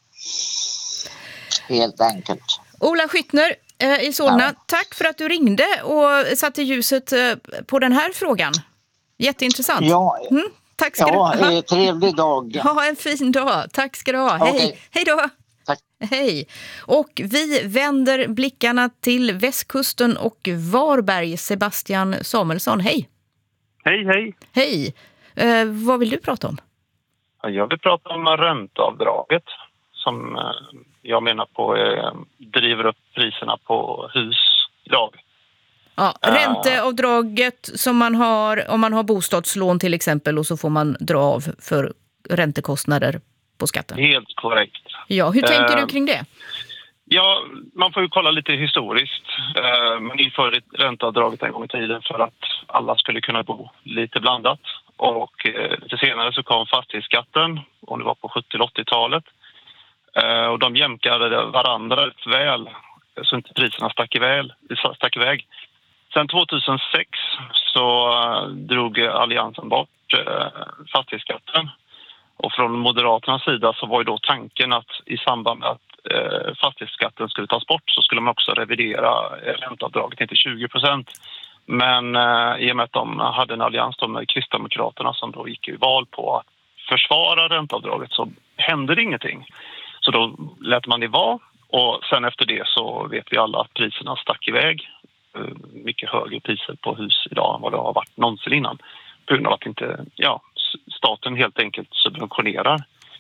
Helt enkelt. Ola Skyttner eh, i Solna, ja. Tack för att du ringde och satte ljuset eh, på den här frågan. Jätteintressant. Ja, mm, tack ska ja du ha. Trevlig dag. Ha en fin dag. Tack ska du ha. Okay. Hej. Hej då. Tack. Hej. Och vi vänder blickarna till västkusten och Varberg. Sebastian Samuelsson, hej. Hej, hej. Hej. Eh, vad vill du prata om? Jag vill prata om ränteavdraget som eh, jag menar på eh, driver upp priserna på hus idag. Ja, ränteavdraget som man har om man har bostadslån till exempel, och så får man dra av för räntekostnader på skatten. Helt korrekt. Ja, hur tänker eh, du kring det? Ja, man får ju kolla lite historiskt. Eh, man införde ränteavdraget en gång i tiden för att alla skulle kunna bo lite blandat. Och eh, lite senare så kom fastighetsskatten, och det var på sjuttio- och åttiotalet. Eh, och de jämkade varandra rätt väl, så inte priserna stack iväg. Stack iväg. Sen tjugohundrasex så uh, drog Alliansen bort uh, fastighetsskatten. Och från Moderaternas sida så var ju då tanken att i samband med att uh, fastighetsskatten skulle tas bort så skulle man också revidera uh, ränteavdraget till tjugo procent. Men uh, i och med att de hade en allians med Kristdemokraterna som då gick i val på att försvara ränteavdraget så hände det ingenting. Så då lät man det vara, och sen efter det så vet vi alla att priserna stack iväg. Mycket högre priser på hus idag än vad det har varit någonsin innan. På grund av att inte, ja, staten helt enkelt subventionerar.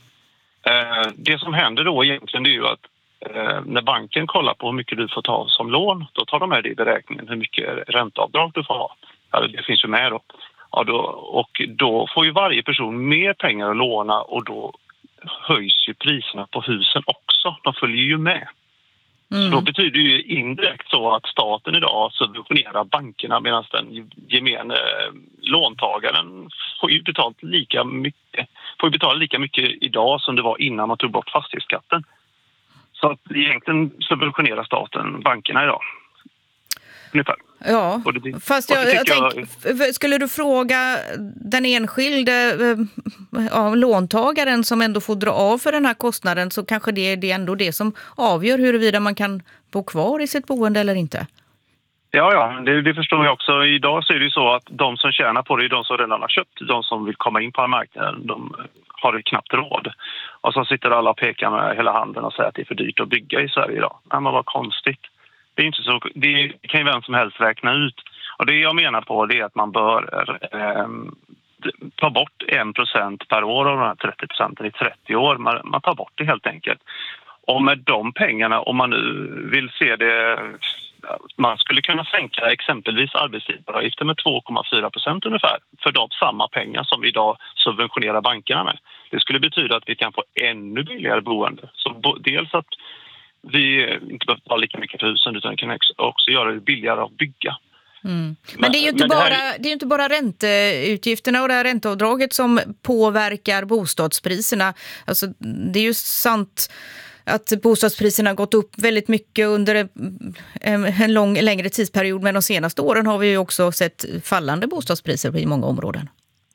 Eh, det som händer då egentligen är ju att eh, när banken kollar på hur mycket du får ta som lån, då tar de med det i beräkningen hur mycket ränteavdrag du får ha. Ja, det finns ju med då. Ja, då. Och då får ju varje person mer pengar att låna, och då höjs ju priserna på husen också. De följer ju med. Mm. Så då betyder det ju indirekt så att staten idag subventionerar bankerna, medan den gemene låntagaren får ju betalt lika mycket, får ju betala lika mycket idag som det var innan man tog bort fastighetsskatten. Så att egentligen subventionerar staten bankerna idag. Ungefär. Ja, det, fast jag, jag, jag tänk, skulle du fråga den enskilde ja, låntagaren som ändå får dra av för den här kostnaden, så kanske det, det är ändå det som avgör huruvida man kan bo kvar i sitt boende eller inte. Ja, ja, det, det förstår jag också. Idag så är det ju så att de som tjänar på det är de som redan har köpt. De som vill komma in på marknaden, de har det knappt råd. Och så sitter alla och pekar med hela handen och säger att det är för dyrt att bygga i Sverige idag. Nej, men vad konstigt. Det är inte så, det kan ju vem som helst räkna ut. Och det jag menar på det är att man bör eh, ta bort en procent per år av de här trettio procenten i trettio år. Man, man tar bort det helt enkelt. Och med de pengarna, om man nu vill se det, man skulle kunna sänka exempelvis arbetsgivaravgiften med två komma fyra procent ungefär för de samma pengar som vi idag subventionerar bankerna med. Det skulle betyda att vi kan få ännu billigare boende. Så dels att vi inte behöver betala lika mycket för husen, utan kan också göra det billigare att bygga. Mm. Men det är ju inte, bara, det här... det är inte bara ränteutgifterna och det här ränteavdraget som påverkar bostadspriserna. Alltså, det är ju sant att bostadspriserna har gått upp väldigt mycket under en, en lång, längre tidsperiod, men de senaste åren har vi ju också sett fallande bostadspriser i många områden.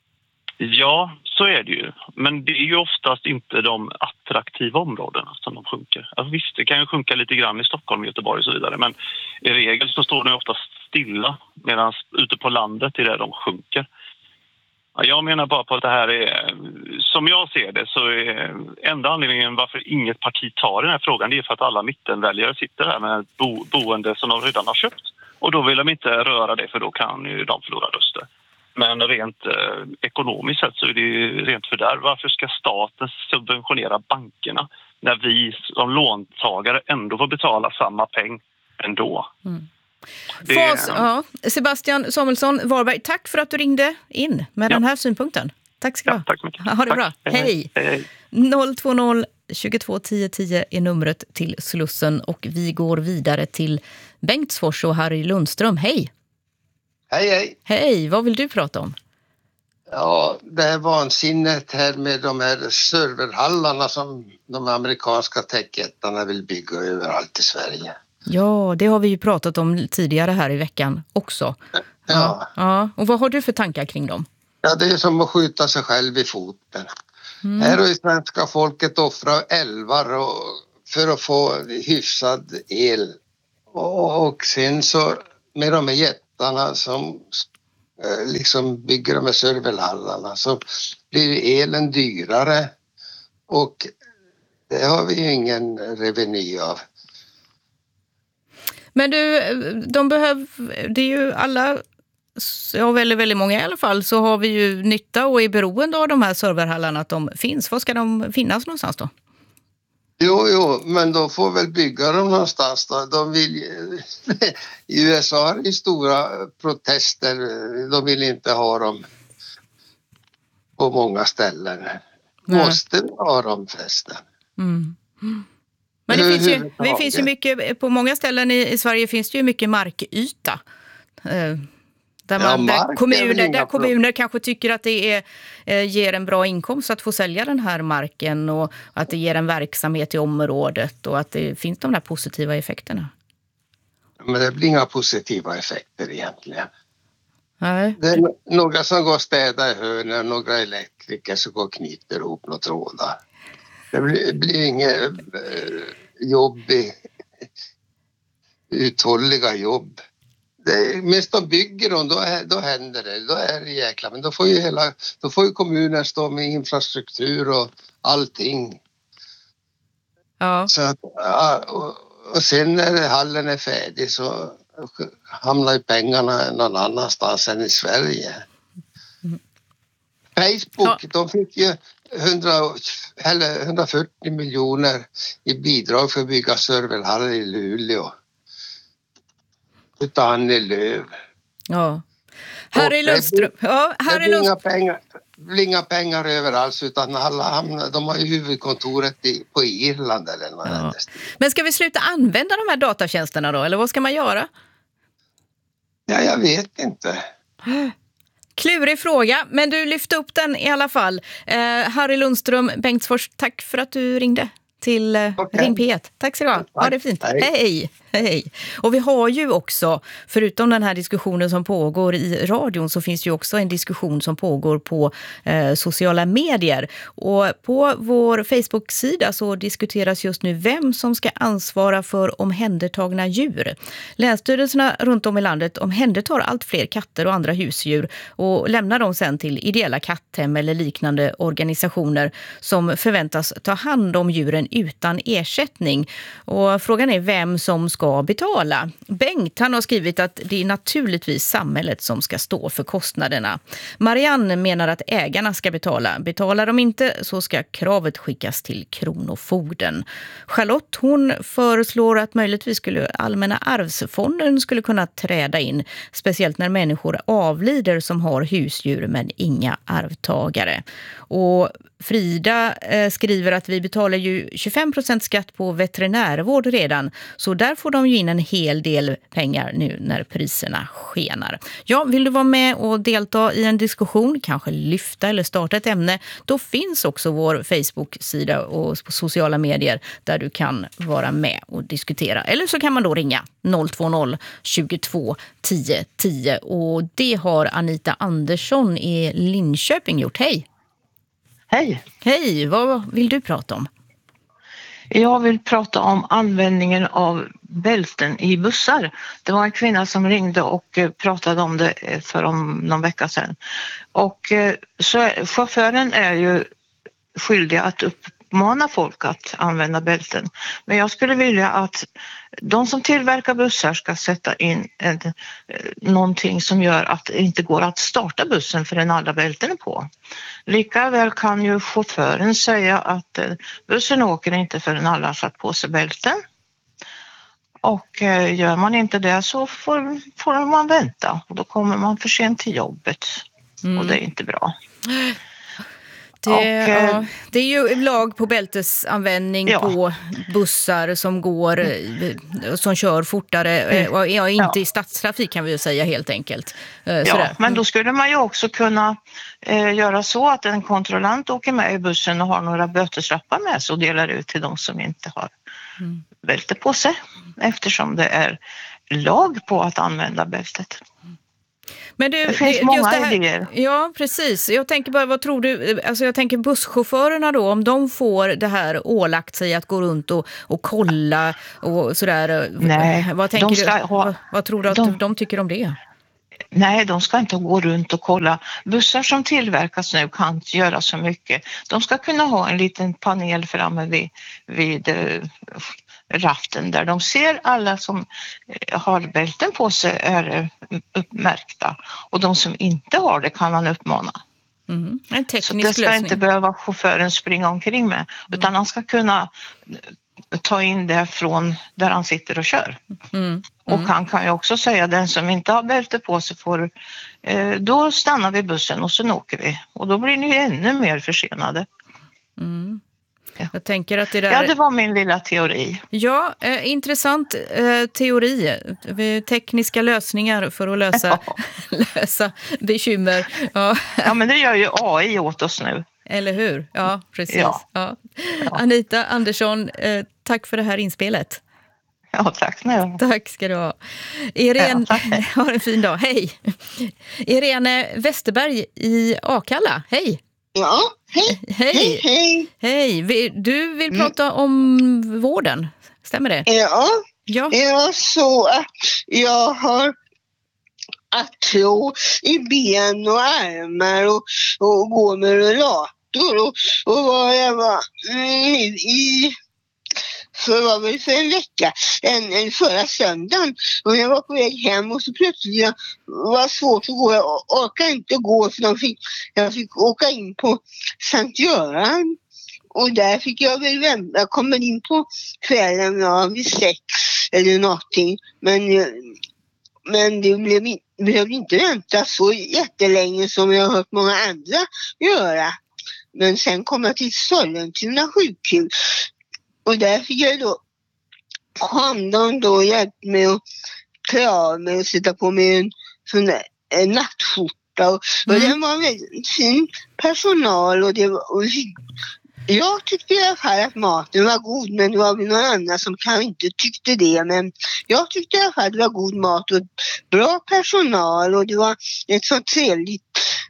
Ja, så är det ju. Men det är ju oftast inte de attraktiva områdena som de sjunker. Alltså visst, det kan ju sjunka lite grann i Stockholm, Göteborg och så vidare. Men i regel så står de oftast stilla, medan ute på landet är det de sjunker. Jag menar bara på att det här är, som jag ser det, så är enda anledningen varför inget parti tar den här frågan, det är för att alla mittenväljare sitter här med bo, boende som de redan har köpt. Och då vill de inte röra det, för då kan ju de förlora röster. Men rent eh, ekonomiskt sett så är det ju rent fördärv. Varför ska staten subventionera bankerna när vi som låntagare ändå får betala samma peng ändå? Mm. Det... Fas, ja. Sebastian Samuelsson, Varberg, tack för att du ringde in med ja. den här synpunkten. Tack ska du ha. Ja, tack mycket. Ha det tack. bra. Hej. Hej. Hej. noll två noll tjugotvå tio tio är numret till Slussen och vi går vidare till Bengtsfors och Harry Lundström. Hej! Hej, hej! Hej, vad vill du prata om? Ja, det är vansinnet här med de här serverhallarna som de amerikanska techjättarna vill bygga överallt i Sverige. Ja, det har vi ju pratat om tidigare här i veckan också. Ja. Ja, ja. Och vad har du för tankar kring dem? Ja, det är som att skjuta sig själv i foten. Mm. Här har ju svenska folket offrat älvar och, för att få hyfsad el. Och, och sen så med de här jättarna som eh, liksom bygger de här serverhallarna så blir elen dyrare och det har vi ju ingen reveny av. Men du, de behöver, det är ju alla, ja väldigt, väldigt många i alla fall, så har vi ju nytta och är beroende av de här serverhallarna att de finns. Var ska de finnas någonstans då? Jo, jo, men de får väl bygga dem någonstans då. De vill, i U S A har ju stora protester, de vill inte ha dem på många ställen. Nej. Måste vi ha dem förresten? Mm. Men det finns, ju, det finns ju mycket, på många ställen i, i Sverige finns det ju mycket markyta. Eh, där man, ja, där kommuner, där kommuner kanske tycker att det är, eh, ger en bra inkomst att få sälja den här marken och att det ger en verksamhet i området och att det finns de där positiva effekterna. Men det blir inga positiva effekter egentligen. Nej. Det är några som går och städar i hörnen, några elektriker som går och knyter ihop några trådar. Det blir, blir inget eh, jobb, i, uthålliga jobb. Det, mest de bygger dem, då, då händer det. Då är det jäkla. Men då får ju, hela, då får ju kommunen stå med infrastruktur och allting. Ja. Så att, och, och sen när hallen är färdig så hamnar ju pengarna någon annanstans än i Sverige. Mm. Facebook, ja. De fick ju hundra, eller hundrafyrtio miljoner i bidrag för att bygga serverhallar i Luleå. Utav Annie Lööf. Ja. Harry Lundström. Ja, Harry det blir inga pengar, blir inga pengar överallt utan alla hamnar, de har ju huvudkontoret i, på Irland eller något. Ja. Men ska vi sluta använda de här datatjänsterna då? Eller vad ska man göra? Ja, jag vet inte. Klurig fråga, men du lyfte upp den i alla fall. Eh, Harry Lundström, Bengtsfors, tack för att du ringde till eh, okay. Ring P ett. Tack så du ha. Ha det fint. Hej. Hej. Hej. Och vi har ju också, förutom den här diskussionen som pågår i radion, så finns det ju också en diskussion som pågår på eh, sociala medier. Och på vår Facebook-sida så diskuteras just nu vem som ska ansvara för omhändertagna djur. Länsstyrelserna runt om i landet omhändertar allt fler katter och andra husdjur och lämnar dem sen till ideella katthem eller liknande organisationer som förväntas ta hand om djuren utan ersättning. Och frågan är vem som ska ska betala. Bengt, han har skrivit att det är naturligtvis samhället som ska stå för kostnaderna. Marianne menar att ägarna ska betala. Betalar de inte så ska kravet skickas till kronofogden. Charlotte, hon föreslår att möjligtvis skulle Allmänna arvsfonden skulle kunna träda in. Speciellt när människor avlider som har husdjur men inga arvtagare. Och Frida eh, skriver att vi betalar ju tjugofem procent skatt på veterinärvård redan. Så där får de ju in en hel del pengar nu när priserna skenar. Ja, vill du vara med och delta i en diskussion, kanske lyfta eller starta ett ämne, då finns också vår Facebook-sida och på sociala medier där du kan vara med och diskutera. Eller så kan man då ringa noll två noll tjugotvå tio tio och det har Anita Andersson i Linköping gjort. Hej! Hej! Hej, vad vill du prata om? Jag vill prata om användningen av bälten i bussar. Det var en kvinna som ringde och pratade om det för om någon vecka sedan. Och så chauffören är ju skyldig att uppmana folk att använda bälten. Men jag skulle vilja att de som tillverkar bussar ska sätta in en, någonting som gör att det inte går att starta bussen förrän alla bälten är på. Likaväl kan ju chauffören säga att bussen åker inte förrän alla har satt på sig bälten. Och gör man inte det så får, får man vänta och då kommer man för sent till jobbet. Mm. Och det är inte bra. Det, och, ja, det är ju lag på bältesanvändning ja. på bussar som går, som kör fortare, mm. ja, inte ja. i stadstrafik kan vi ju säga helt enkelt. Ja, Sådär. Men då skulle man ju också kunna eh, göra så att en kontrollant åker med i bussen och har några böteslappar med sig och delar ut till de som inte har mm. bälte på sig, eftersom det är lag på att använda bältet. Men du, det finns det, många just det här, idéer. Ja, precis. Jag tänker bara, vad tror du, alltså jag tänker busschaufförerna då, om de får det här ålagt sig att gå runt och, och kolla och sådär. Nej, vad tänker de ska du, ha, vad, vad tror du att de, de tycker om det? Nej, de ska inte gå runt och kolla. Bussar som tillverkas nu kan inte göra så mycket. De ska kunna ha en liten panel framme vid, vid uh, raften där de ser alla som har bälten på sig är uppmärkta. Och de som inte har det kan man uppmana. Mm. En teknisk så det ska lösning. Inte behöva chauffören springa omkring med. Utan han ska kunna ta in det från där han sitter och kör. Mm. Mm. Och han kan ju också säga den som inte har bälte på sig får, eh, då stannar vi bussen och sen åker vi. Och då blir ni ännu mer försenade. Mm. Ja. Jag tänker att det där... Ja, det var min lilla teori. Ja, eh, intressant eh, teori. Tekniska lösningar för att lösa, ja. lösa bekymmer. Ja. ja, men det gör ju A I åt oss nu. Eller hur? Ja, precis. Ja. Ja. Anita Andersson, eh, tack för det här inspelet. Ja, tack nu. Tack ska du ha. Irene, ja, ha en fin dag. Hej. Irene Westerberg i Akalla. Hej. Ja, hej. Hej. Hej. Hej. Du vill prata mm. om vården. Stämmer det? Ja. Ja. Det var så att jag har artros i ben och armar och, och går med rullator och, och var jag var nu i för var väl för en vecka en, en förra söndagen och jag var på väg hem och så plötsligt jag var svårt att gå, jag orkade inte gå för de fick, jag fick åka in på Sankt Göran och där fick jag väl vänta, jag kommer in på kvällen ja, vid sex eller någonting men, men det blev, behövde inte vänta så jättelänge som jag har hört många andra göra. Men sen kom jag till Sollentuna sjukhus och där fick jag då han de då hjälpt mig att klä av mig och sätta på mig en, sån där, en nattskjorta och, och mm. den var väldigt fin personal och det var och jag tyckte i alla fall att maten var god men det var väl någon annan som kanske inte tyckte det men jag tyckte i alla fall att det var god mat och bra personal och det var ett så trevligt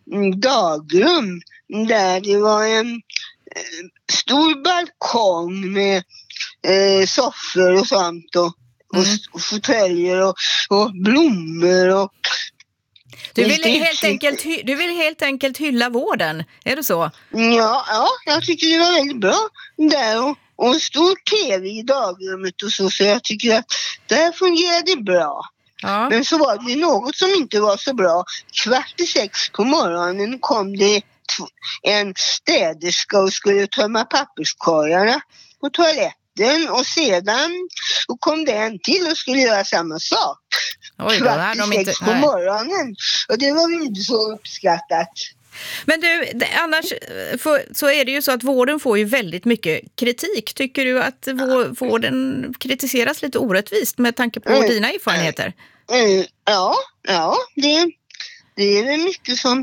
dagrum där det var en eh, stor balkong med eh, soffor och sånt och, mm. och, och fåtöljer och, och blommor och du vill, helt enkelt, du vill helt enkelt hylla vården, är det så? Ja, ja jag tycker det var väldigt bra där och, och en stor tv i dagrummet och så, så jag tycker att det fungerade bra. Ja. Men så var det något som inte var så bra. Kvart i sex på morgonen kom det en städerska och skulle tömma papperskorgarna på toaletten och sedan och kom det en till och skulle göra samma sak. Oj, kvart i sex inte... på morgonen och det var väl inte så uppskattat. Men du, annars för, så är det ju så att vården får ju väldigt mycket kritik. Tycker du att vården kritiseras lite orättvist med tanke på mm. dina erfarenheter? Mm. Ja, ja det, det är väl mycket som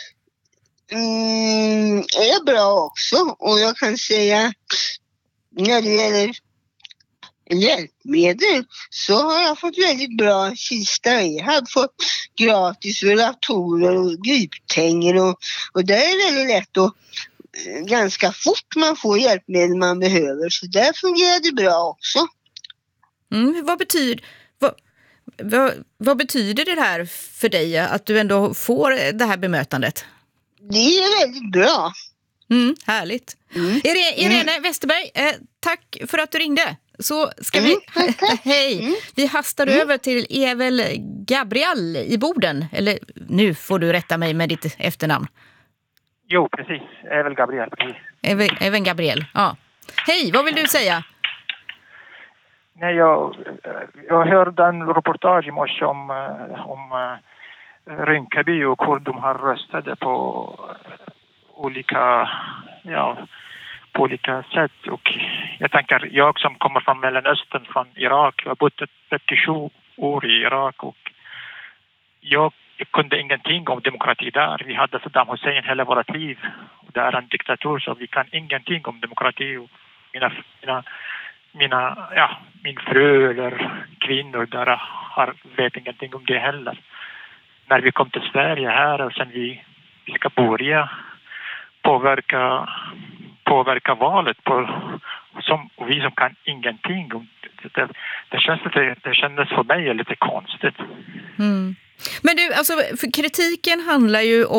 mm, är bra också. Och jag kan säga när det gäller hjälpmedel så har jag fått väldigt bra Kista Jag har fått gratis rullatorer och griptänger och, och det är väldigt lätt och ganska fort man får hjälpmedel man behöver så där fungerar det bra också. Mm, vad betyder vad, vad, vad betyder det här för dig att du ändå får det här bemötandet? Det är väldigt bra. Mm, härligt. Mm. Irene, Irene mm. Westerberg, eh, tack för att du ringde. Så ska mm, vi... Hej! Mm. Vi hastar mm. över till Evel Gabriel i Boden. Eller nu får du rätta mig med ditt efternamn. Jo, precis. Evel Gabriel. Evel, Evel Gabriel, ja. Hej, vad vill du säga? Nej, jag, jag hörde en reportage i morse om, om Rinkeby och hur de har röstade på olika, ja, på olika sätt. Och jag tänker, jag som kommer från Mellanöstern, från Irak, jag har bott trettiosju år i Irak och jag kunde ingenting om demokrati där. Vi hade Saddam Hussein hela vårt liv. Och det är en diktatur så vi kan ingenting om demokrati. Och mina, mina, mina, ja, min fru eller kvinnor där har, vet ingenting om det heller. När vi kom till Sverige här och sen vi, vi ska börja påverka, påverka valet på, som, och vi som kan ingenting om det, det, det, känns lite, det kändes för mig lite konstigt. Mm. Men du, alltså, för kritiken handlar ju om